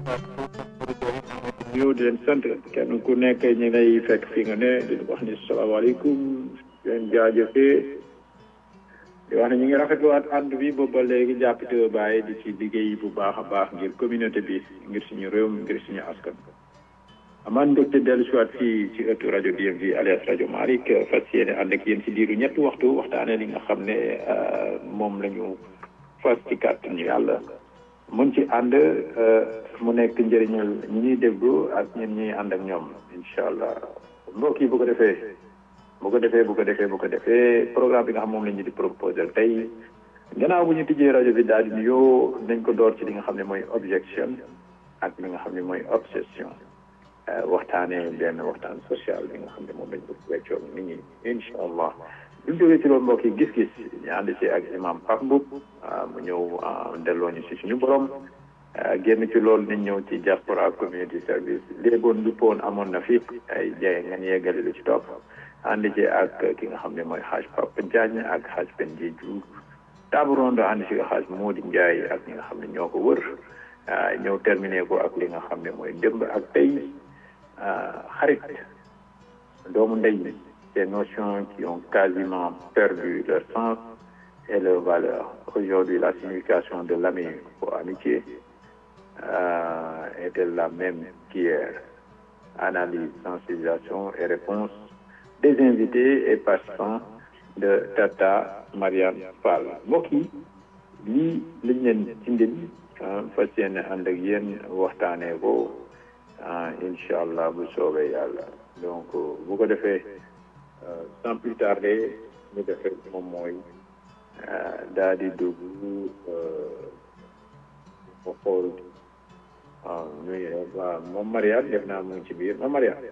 yow di leen sant kenn ku nekk ñi ngay fekk fi nga ne di wax ni salaamaaleykum di leen jaajëfee di wax ne ñu ngi rafetluwaat ànd bi boobu ba léegi jàppite bàyyi di ci liggéey bu baax a baax ngir communauté bi ngir suñu réew mi ngir suñu askan. amaan mbégte dellu si waat fii ci ëttu rajo DMV alias rajo Malick fas yéene ànd ak yéen ci diiru ñetti waxtu waxtaanee li nga xam ne moom la ñu fas ci kàttanu yàlla mun ci ànd mu nekk njëriñal ñi ñuy déglu ak ñun ñuy ànd ak ñoom incha allah mbokk yi bu ko defee programme bi nga xam moom la ñu di proposé tey gannaaw bu ñu tijjee rajo bi daal di nuyoo nañ ko door ci li nga xam ne mooy objection ak li nga xam ne mooy obsession waxtaanee benn waxtaan social bi nga xam ne moom lañ ko weccoo nit ñi incha allah bu ñu jógee ci loolu mbokk yi gis-gis ñu ànd ci ak imam Pape Mboup mu ñëw delloo ñu si suñu borom génn ci loolu nañ ñëw ci diaspora community service léeboon luppoon amoon na fi ay jaay ngeen yeggali lu ci topp ànd ci ak ki nga xam ne mooy xaaj Papa Diagne ak xaaj Benji Diouf table ronde ànd ci xaaj Mody Ndiaye ak ñi nga xam ne ñoo ko wër ñëw terminé ko ak li nga xam ne mooy démb ak tey xarit doomu ndey ces notions qui ont quasiment perdu leur sens et leur valeur. Aujourd'hui, la signification de l'ami ou amitié est-elle la même qu'hier? Analyse, sensibilisation et réponse des invités et participants de Tata Mariane Fall. mbokk yi lii lañ leen indil fas yéene ànd ak yéen waxtaanee ko incha allah bu soobee yàlla donc bu ko defee sans plus tarder ñu defee moom mooy daal di dugg ba xool waaw moom Mariane def naa mu ngi ci biir moom Mariane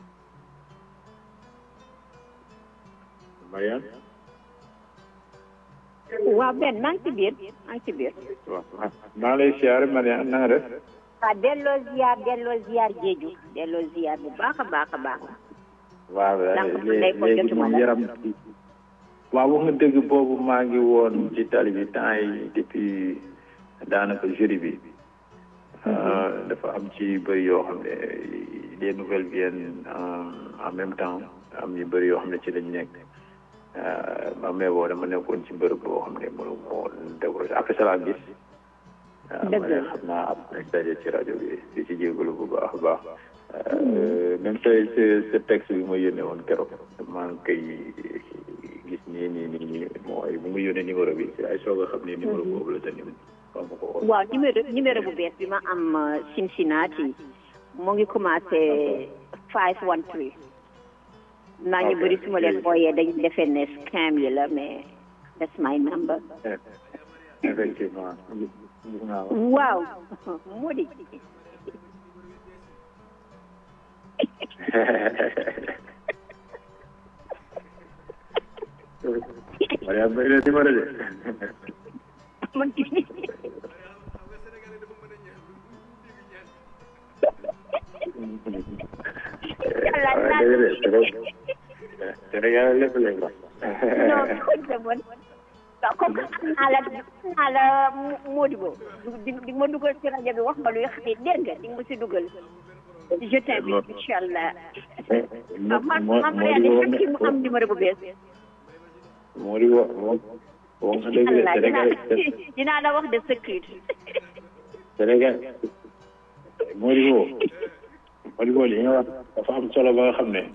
waaw benn maa ngi ci biir waaw maa ngi lay siyaare Mariane na nga def waaw delloo ziar jeeju delloo ziar bu baax a baax a baax waaw léegi moom yaram waaw wax nga dëgg boobu maa ngi woon ci tali bi temps yi depuis daanaka jeudi bi dafa am ci bëri yoo xam ne les nouvelles viennent en même temps am yu bëri yoo xam ne ci lañ nekk mais boo dama nekkoon ci bërëb boo xam ne mënu moo décroché après ça gis ma ne xam naa am nañ daje ci rajo bi di ci jégalu bu baax a baax même tey ce texte bi ma yónnee woon keroog maa ngi koy gis nii mooy bu ma yónnee numéro bi ay soog a xam ne numéro boobu la te waaw numéro bu bees bi ma am Cincinnati mu ngi commencé 513 naa ñu bëri su ma leen ooyee dañu defee ne scam yi la mais that's my number. effectivement. waaw moo di. Mariam bay na numéro de. man Sénégal lépp lañ wax. non comme naa la Modibo di ma dugal ci rajo bi wax ma luy xëy dégg nga di ma si dugal. je t'invite incha allah. Mariam mu am numéro bu bees. Modibo moom Sénégal dinaa la wax de secret. Sénégal Modibo li nga wax dafa am solo ba nga xam ne.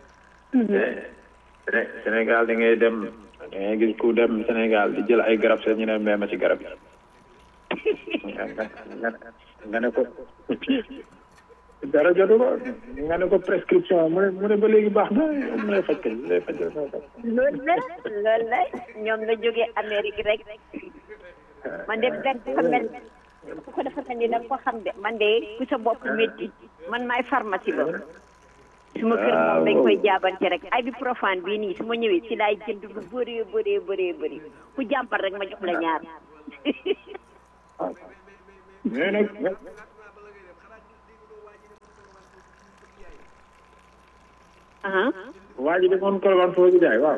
Sénégal da ngay dem da ngay gis ku dem Sénégal di jël ay garab sax ñu ne mbéy ma ci garab yi nga ne ko dara jotu ko nga ne ko prescription mu ne ba léegi baax na mu lay faj kay lay faj. loolu la ñoom la jógee Amérique rek man de benn xam ku ko dafa ni nag ko xam de man de ku sa bopp métti man maay pharmacie ba suma kër moom dañ koy jaabante rek ibuprofane bii nii su ma ñëwee ci laay jënd lu bëree ku jàmpal rek ma jox la ñaar. mais nag waa ji demoon Colobane foofu jaay waaw.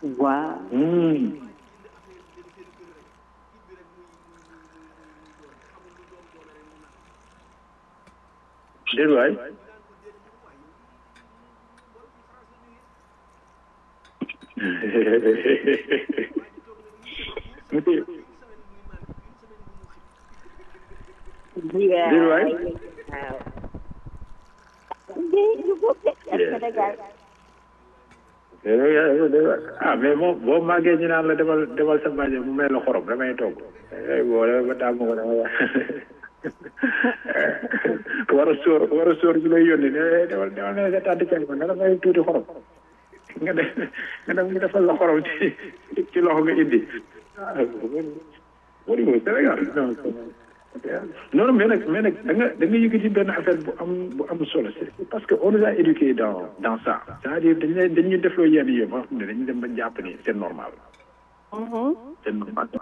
waaw. déet waay. déet waay. ah mais moom boo màggee ñu naan la demal sa bàjje mu mel la xorom damay togg boo demee ba tàmm ko dama war a sóor bi lay yónni demal ne sa tànti cay ko ne la may tuuti xorom nga dem ñu defal la xorom ci loxo nga indi au niveau Sénégal non mais nag da nga yëkkati benn affaire bu am solo c'est parce que on nous a éduqués dans ça c'est-à-dire dañu defloo yenn yi ba xam ne dañu dem ba jàpp ni c'est normal. c'est normal